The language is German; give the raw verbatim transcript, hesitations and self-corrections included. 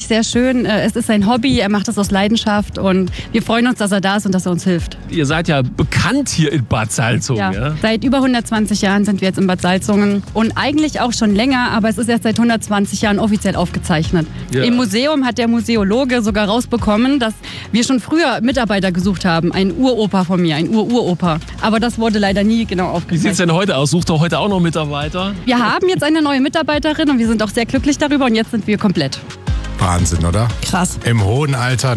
sehr schön. Es ist sein Hobby, er macht das aus Leidenschaft und wir freuen uns, dass er da ist und dass er uns hilft. Ihr seid ja bekannt hier in Bad Salzungen. Ja. Ja? Seit über hundertzwanzig Jahren sind wir jetzt in Bad Salzungen und eigentlich auch schon länger, aber es ist erst seit hundertzwanzig Jahren offiziell aufgezeichnet. Ja. Im Museum hat der Museologe sogar rausbekommen, dass wir schon früher Mitarbeiter gesucht haben. Ein Uropa von mir, ein Ur-Uropa. Aber das wurde leider nie genau aufgezeichnet. Wie sieht es denn heute aus? Sucht ihr heute auch noch Mitarbeiter? Wir haben jetzt eine neue Mitarbeiterin und wir sind auch sehr glücklich darüber und jetzt sind wir komplett. Wahnsinn, oder? Krass. Im hohen Alter